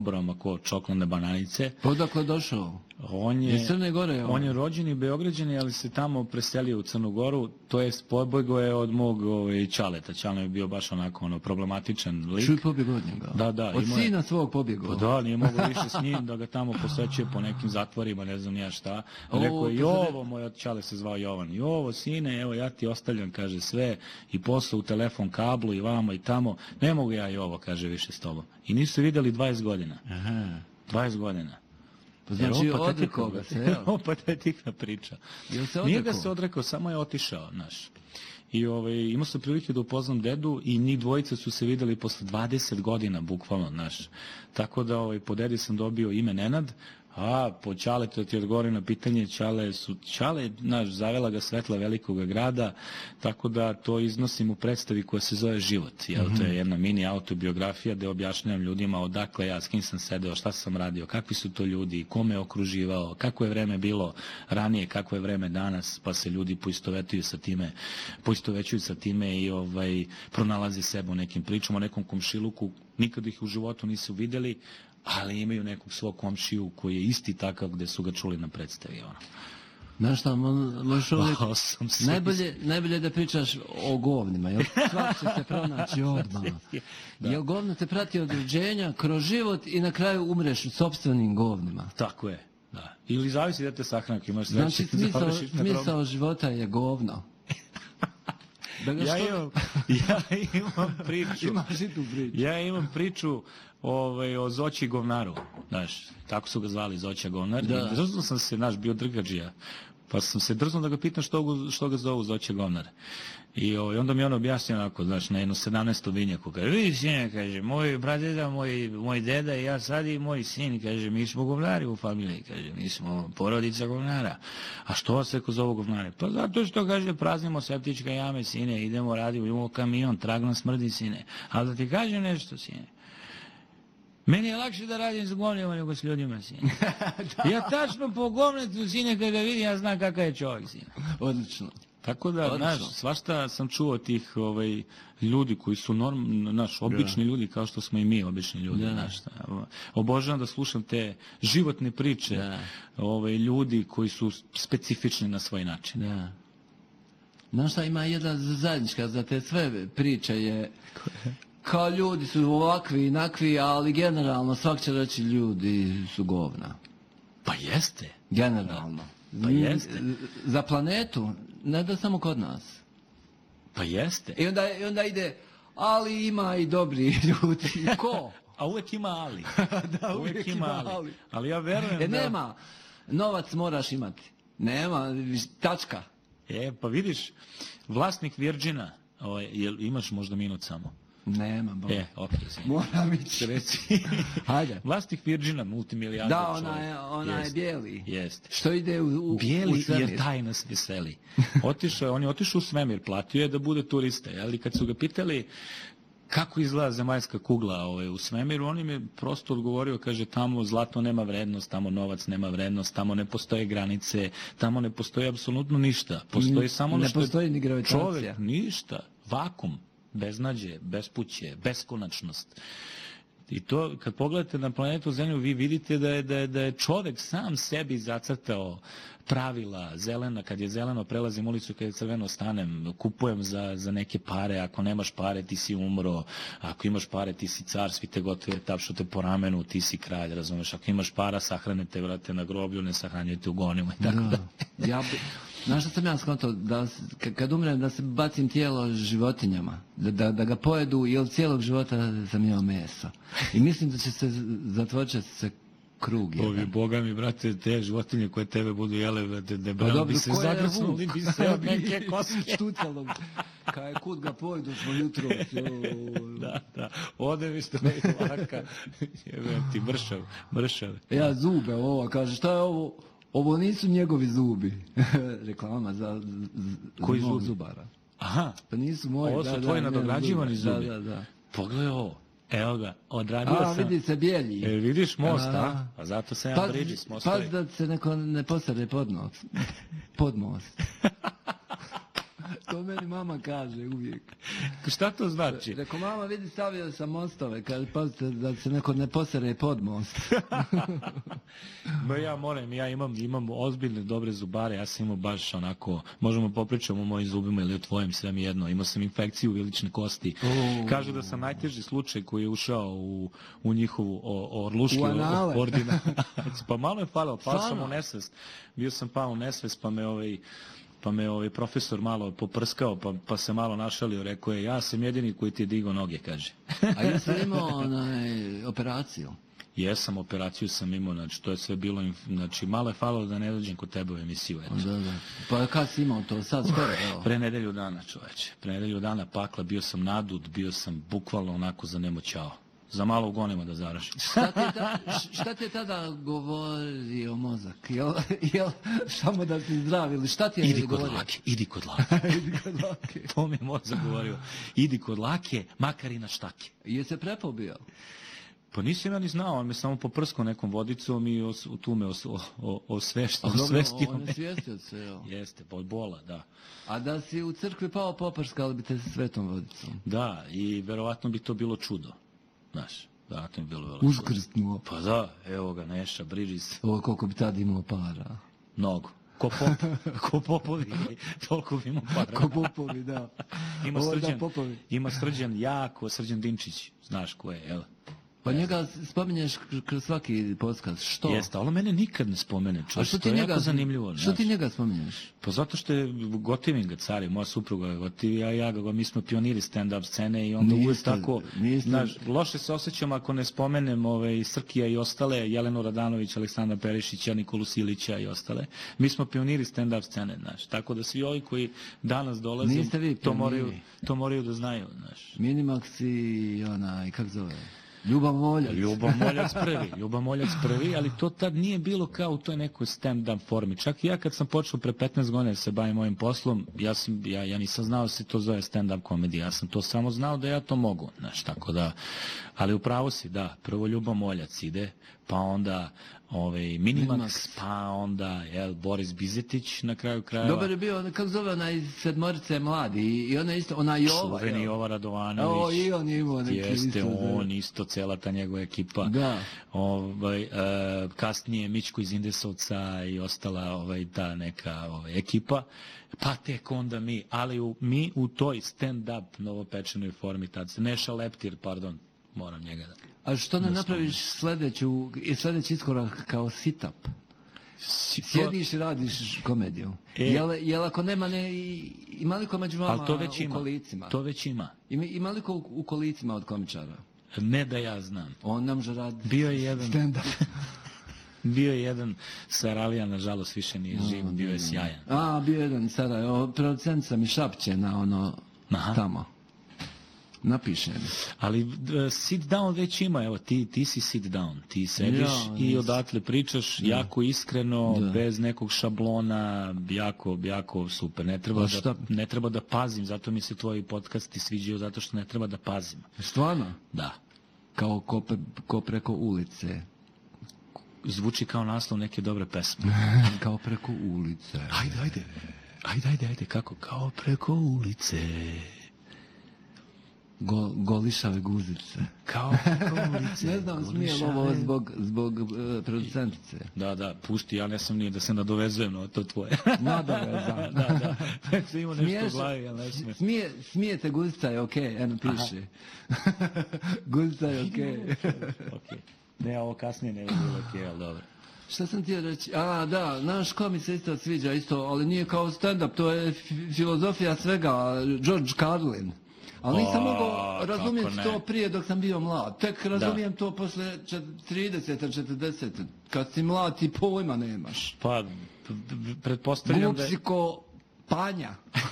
broma ko čokolane bananice. Odakle došao? Iz Crne Gore? On je rođeni Beograđani, ali se tamo preselio u Crnu Goru, to je pobjego je od mog Čaleta. Čale je bio baš onako problematičan lik. Čuj, pobjego od njega? Da. Od sina svog pobjego? Pa da, nije mogao više s njim da ga tamo posećuje po nekim zatvorima, ne znam ja šta. Rekao je, Jovo, moj od Čale se zvao Jovan, Jovo, sine, evo ja ti ostavljam, kaže, sve, i posle u telefon kablu, i vamo, i tamo, ne mogu ja, Jovo, kaže, više s tobom. I nisu vidjeli 20 godina. Aha. 20 godina. Znači, odrekao ga se, jel? Ovo patetikna priča. Nije ga se odrekao, samo je otišao, znaš. I imao sam prilike da upoznam dedu i njih dvojice su se videli posle 20 godina, bukvalno, znaš. Tako da po dedi sam dobio ime Nenad, a po Čaletu ti odgovorim na pitanje, Čale, znaš, zavela ga svetla velikoga grada, tako da to iznosim u predstavi koja se zove Život. Jel, to je jedna mini autobiografija gde objašnjavam ljudima odakle ja, s kim sam sedeo, šta sam radio, kakvi su to ljudi, kome je okruživao, kako je vreme bilo ranije, kako je vreme danas, pa se ljudi poistovećuju sa time i pronalazi sebe u nekim pričama, o nekom komšiluku, nikad ih u životu nisu videli, ali imaju nekog svog komšiju koji je isti takav gde su ga čuli na predstavi. Znaš šta, možeš uvijek... Najbolje da pričaš o govnima, jel? Svak će se pronaći odmah. Jel govno te prati od rođenja, kroz život i na kraju umreš u sopstvenim govnima. Tako je, da. Ili zavisi da te sahranak imaš. Znači, smisao života je govno. Ja imam priču. Imaš i tu priču. Ja imam priču o Zoći Govnaru, znaš, tako su ga zvali, Zoća Govnar. I drznuo sam se, znaš, bio drgađija, pa sam se drznuo da ga pitam što ga zovu Zoća Govnar. I onda mi on objasnio onako, znaš, na jednu 17. vinjaku, kaže, vidi sine, kaže, moj pradeda, moj deda i ja sad i moj sin, kaže, mi smo govnari u familiji, kaže, mi smo porodica govnara. A što se ko zovu govnare? Pa zato što, kaže, praznimo septičke jame, sine, idemo radimo, imamo kamion, trag nam smrdi, sine. Ali da ti kažem nešto, sine, meni je lakše da radim s govnima nego s ljudima, sine. Ja tačno po govnetu, sine, kada vidim, ja znam kakav je čovjek, sine. Odlično. Tako da, znaš, svašta sam čuo tih ljudi koji su obični ljudi, kao što smo i mi obični ljudi, znaš. Obožavam da slušam te životne priče ljudi koji su specifični na svoj način. Da. Znaš šta, ima jedna zajednička za te sve priče je... Kao ljudi su ovakvi, inakvi, ali generalno svak će reći ljudi su govna. Pa jeste. Generalno. Pa jeste. Za planetu, ne da samo kod nas. Pa jeste. I onda ide, ali ima i dobri ljudi. Ko? A uvek ima ali. Da, uvek ima ali. Ali ja verujem da... Nema, novac moraš imati. Nema, tačka. Pa vidiš, vlasnik Virgina, imaš možda minut samo. Nema, bo. Okej. Moram ići. Hajde. Vlasnik Virgina, multimilijarder čovjek. Da, ona je bijeli. Jeste. Što ide u bijeli, svemir. jer taj nas veseli. On je otišao u svemir, platio je da bude turista. Ali kad su ga pitali kako izgleda zemaljska kugla u svemiru, on im je prosto odgovorio, kaže, tamo zlato nema vrednost, tamo novac nema vrednost, tamo ne postoje granice, tamo ne postoji apsolutno ništa. Postoji samo ne postoji ni gravitacija. Čovjek, ništa, vakum. Beznađe, bespuće, beskonačnost. I to, kad pogledate na planetu Zemlju, vi vidite da je čovjek sam sebi zacrtao pravila, zelena, kad je zeleno prelazim ulicu, kad je crveno stanem, kupujem za neke pare, ako nemaš pare ti si umro, ako imaš pare ti si car, svi te gotovo tapšu te po ramenu, ti si kralj, razumeš, ako imaš para sahranite, vrate na groblju, ne sahranjujete u gonima i tako da. Znaš što sam ja skontao, da kad umrem da se bacim tijelo životinjama, da ga pojedu, jer cijelog života sam imao meso. I mislim da će se zatvočiti se krug. Ovi boga mi, brate, te životinje koje tebe budu jele, debelo bi se zagrcnuli, bi se od neke koske. Štucalo. Kaj kud ga pojedu smo jutro. Da, ode mi stoji laka. Jebem ti, mršav. Ja zube ovo, kaže, šta je ovo? Ovo nisu njegovi zubi. Reklama za koji mog zubara. Aha. Pa nisu moji. Ovo su tvoji nadograđivani zubi. Da. Pogledaj ovo. Evo ga, odradio sam. Vidi se bijelji. Vidiš most, a? A zato se ja briđi s mostom. Paz da se neko ne posade pod most. To meni mama kaže uvijek. Šta to znači? Reko, mama, vidi, stavio sam mostove, kaže, pazite da se neko ne posere pod most. Ja imam ozbiljne dobre zubare, ja sam imao baš onako, možemo popričati o mojim zubima ili o tvojim, sve mi jedno, imao sam infekciju vilične kosti. Kažu da sam najteži slučaj koji je ušao u njihovu orluški ordinaciju. Pa malo je falilo, pao sam u nesvest. Bio sam pao u nesvest, pa me profesor malo poprskao, pa se malo našalio, rekao je, ja sam jedini koji ti je digao noge, kaže. A jesi imao operaciju? Jesam, operaciju sam imao, znači to je sve bilo, znači malo je falilo da ne dođem kod tebe u emisiju. Da. Pa kad si imao to, sad skoro? Pre nedelju dana, čoveče. Pre nedelju dana pakla, bio sam nadut, bio sam bukvalno onako zanemoćao. Za malo u gonima da zarašim. Šta ti je tada govorio mozak? Jel samo da si zdrav ili šta ti je govorio? Idi kod lake. To mi je mozak govorio. Idi kod lake, makar i na štake. Je se prepobio? Pa nisam ja ni znao, on me samo poprskao nekom vodicom i tu me osvestio. On je svijestio se, jel? Jeste, od bola, da. A da si u crkvi pao, poprskali bi te sa svetom vodicom? Da, i verovatno bi to bilo čudo. Znaš, vjerojatno bi bilo čudo. Uskrsnuo. Pa da, evo ga, Neša, Bridges. Ovo koliko bi tad imao para. Mnogo. Ko popovi, toliko bi imao para. Ko popovi, da. Ima Srđan Dinčić, znaš ko je, jel? Pa njega spominješ kroz svaki podcast, što? Jeste, ali mene nikad ne spomene, to je jako zanimljivo. Što ti njega spominješ? Pa zato što je gotivim ga cari, moja supruga je gotivi, a ja ga, mi smo pioniri stand-up scene i onda uvijek tako, znaš, loše se osjećam ako ne spomenem Srkija i ostale, Jelenu Radanović, Aleksandra Perišića, Nikolu Silića i ostale. Mi smo pioniri stand-up scene, znaš, tako da svi ovi koji danas dolaze, to moraju da znaju, znaš. Minimax i onaj, kak zove? Ljubav Moljac prvi, ali to tad nije bilo kao u toj nekoj stand-up formi. Čak i ja kad sam počeo pre 15 godina da se bavim ovim poslom, ja nisam znao da se to zove stand-up komedija, ja sam to samo znao da ja to mogu, znaš, tako da, ali upravo si, da, prvo Ljubav Moljac ide, pa onda Minimax, pa onda Boris Bizetić na kraju krajeva. Dobar je bio, kako zove onaj sedmorice mladi, i ona isto, ona Jova. Čuveni Jova Radovanović. I on je imao neki isto. Jeste, on isto, cela ta njegova ekipa. Da. Kasnije Mičko iz Indesovca i ostala ta neka ekipa. Pa tek onda mi u toj stand-up novopečenoj formi, Neša Leptir, pardon, moram njega da... A što ne napraviš sljedeći iskorak kao sit-up? Sjediš i radiš komediju. Jel ako nema, ima li ko među vama u kolicima? To već ima. Ima li ko u kolicima od komičara? Ne da ja znam. On ne može raditi stand-up. Bio je jedan Saralija, nažalost više nije živ, bio je sjajan. Bio je jedan Saralija, producentica mi šapće na tamo. Napiše mi. Ali sit down već ima, evo ti si sit down, ti sediš i odatle pričaš jako iskreno, bez nekog šablona, jako super. Ne treba da pazim, zato mi se tvoji podcasti sviđaju, zato što ne treba da pazim. Stvarno? Da. Kao ko preko ulice. Zvuči kao naslov neke dobre pesme. Kao preko ulice. Ajde, kako? Kao preko ulice. Golišave guzice. Kao ulice. Ne znam, smijem ovo zbog producentice. Da, pušti, ja ne sam nije da se nadovezujem na to tvoje. Nadovezam. Da. Ima nešto u glavi, ja ne smijem. Smijete, guzica je okej, eno piše. Guzica je okej. Ne, ovo kasnije ne bi bilo okej, ali dobro. Šta sam ti reći? Da, znaš ko mi se isto sviđa isto, ali nije kao stand-up, to je filozofija svega, George Carlin. Ali nisam mogao razumjeti to prije dok sam bio mlad. Tek razumijem to posle 30. 40. Kad si mlad ti pojma nemaš. Pa, pretpostavljam da je... Gluksiko panja.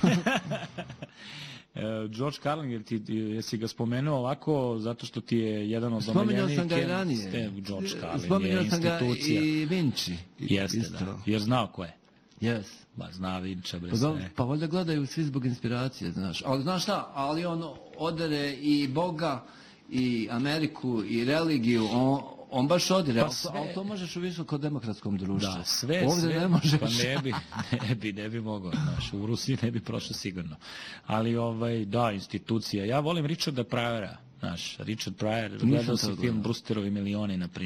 George Carlin, jesi ga spomenuo ovako zato što ti je jedan od omiljenijih... Spomenuo sam ga i ranije. George Carlin spomenuo sam ga i Vinci. Jeste, da. Jer znao ko je. Yes. Zna Vinča, bre Pa valjda gledaju svi zbog inspiracije, znaš. Ali znaš šta, ali on odere i Boga, i Ameriku, i religiju, On baš odire, ali to možeš u visokodemokratskom društvu. Da, sve. Ovdje ne možeš. Pa ne bi mogao, znaš, u Rusiji ne bi prošlo sigurno. Ali, da, institucija. Ja volim Richarda Pryora, znaš, Richard Pryor, gledao si film Brewsterovi milioni, na primjer.